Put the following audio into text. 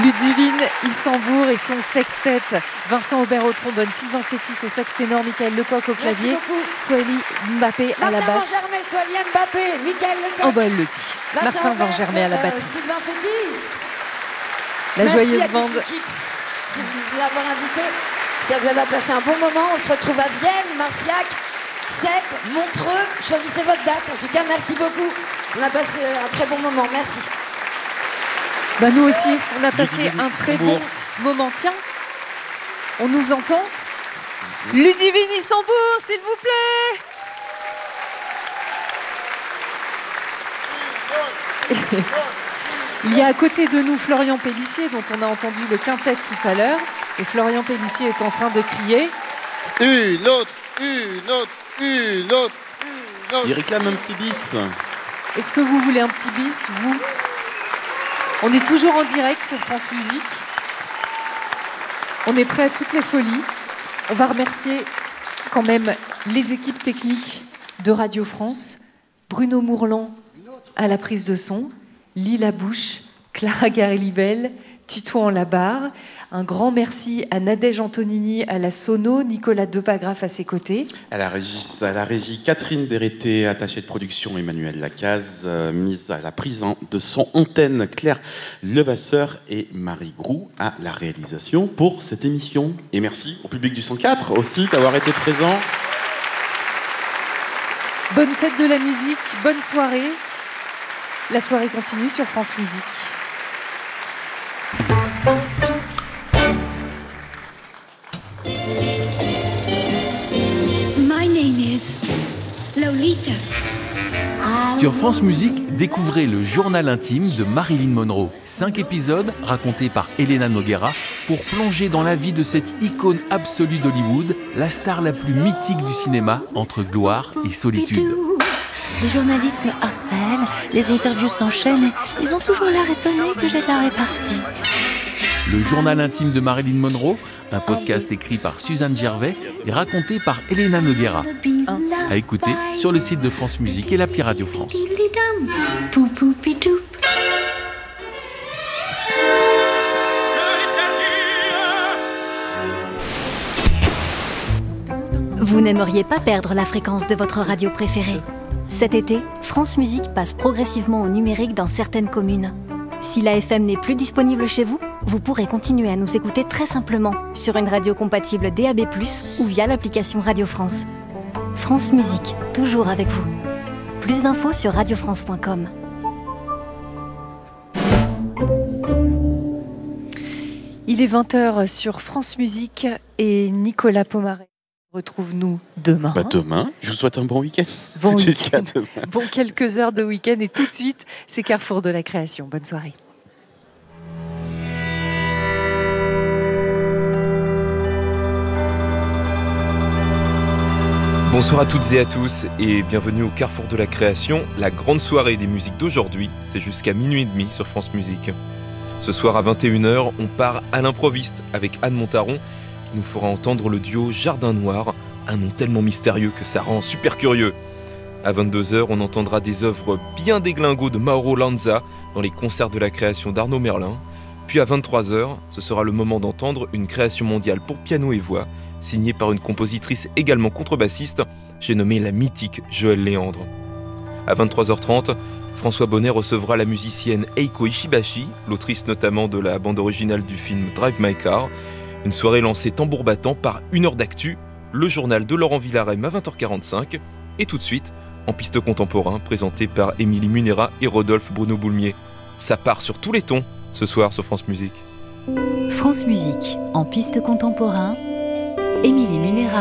Ludivine Issambourg et son sextet, Vincent Aubert au trombone, Sylvain Fétis au sax ténor, Michael Lecoq au clavier, Soélie Mbappé à la basse. Martin Van Germet, Soélie Mbappé, Michael Lecoq. Oh bah elle le dit. Martin Van Germet à la batterie. Sylvain Fétis. La joyeuse bande. Si vous voulez avoir invité, vous allez passer un bon moment. On se retrouve à Vienne, Marciac, Sète, Montreux. Choisissez votre date. En tout cas, merci beaucoup. On a passé un très bon moment. Merci. Bah nous aussi, on a passé un très bon moment. Tiens, on nous entend. Ludivine Issambourg, s'il vous plaît. Il y a à côté de nous Florian Pélissier, dont on a entendu le quintet tout à l'heure. Et Florian Pélissier est en train de crier. Une autre, une autre, une autre, une autre. Il réclame un petit bis. Est-ce que vous voulez un petit bis, vous ? On est toujours en direct sur France Musique. On est prêt à toutes les folies. On va remercier quand même les équipes techniques de Radio France. Bruno Mourlan à la prise de son, Lila Bouche, Clara Garelli-Bell, Titouan Labarre. Un grand merci à Nadège Antonini à la sono, Nicolas Depagraf à ses côtés. À la régie Catherine Dérété, attachée de production Emmanuel Lacaze, mise à la prise de son antenne Claire Levasseur et Marie Groux à la réalisation pour cette émission. Et merci au public du 104 aussi d'avoir été présent. Bonne fête de la musique, bonne soirée. La soirée continue sur France Musique. Lolita. Sur France Musique, découvrez le journal intime de Marilyn Monroe. 5 épisodes racontés par Elena Noguera pour plonger dans la vie de cette icône absolue d'Hollywood, la star la plus mythique du cinéma entre gloire et solitude. Les journalistes me harcèlent, les interviews s'enchaînent et ils ont toujours l'air étonnés que j'ai de la répartie. Le journal intime de Marilyn Monroe, un podcast écrit par Suzanne Gervais et raconté par Elena Noguera. À écouter sur le site de France Musique et l'appli Radio France. Vous n'aimeriez pas perdre la fréquence de votre radio préférée ? Cet été, France Musique passe progressivement au numérique dans certaines communes. Si la FM n'est plus disponible chez vous, vous pourrez continuer à nous écouter très simplement sur une radio compatible DAB+, ou via l'application Radio France. France Musique, toujours avec vous. Plus d'infos sur radiofrance.com. Il est 20h sur France Musique et Nicolas Pomaret. Retrouve-nous demain. Demain, je vous souhaite un bon week-end. Bon Jusqu'à week-end. demain. Bon quelques heures de week-end et tout de suite, c'est Carrefour de la création. Bonne soirée. Bonsoir à toutes et à tous et bienvenue au Carrefour de la création, la grande soirée des musiques d'aujourd'hui. C'est jusqu'à minuit et demi sur France Musique. Ce soir à 21h, on part à l'improviste avec Anne Montaron qui nous fera entendre le duo Jardin Noir, un nom tellement mystérieux que ça rend super curieux. À 22h, on entendra des œuvres bien déglingos de Mauro Lanza dans les concerts de la création d'Arnaud Merlin. Puis à 23h, ce sera le moment d'entendre une création mondiale pour piano et voix, signée par une compositrice également contrebassiste, j'ai nommé la mythique Joëlle Léandre. À 23h30, François Bonnet recevra la musicienne Eiko Ishibashi, l'autrice notamment de la bande originale du film Drive My Car. Une soirée lancée tambour battant par une heure d'actu, le journal de Laurent Villarem à 20h45, et tout de suite, en piste contemporain, présenté par Émilie Munera et Rodolphe Bruno-Boulmier. Ça part sur tous les tons, ce soir sur France Musique. France Musique, en piste contemporain, Émilie